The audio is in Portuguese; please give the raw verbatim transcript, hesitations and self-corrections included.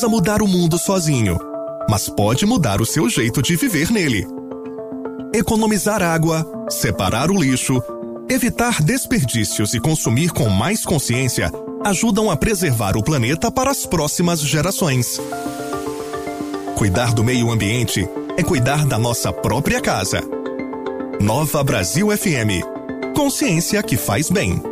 mudar o mundo sozinho, mas pode mudar o seu jeito de viver nele. Economizar água, separar o lixo, evitar desperdícios e consumir com mais consciência ajudam a preservar o planeta para as próximas gerações. Cuidar do meio ambiente é cuidar da nossa própria casa. Nova Brasil F M. Consciência que faz bem.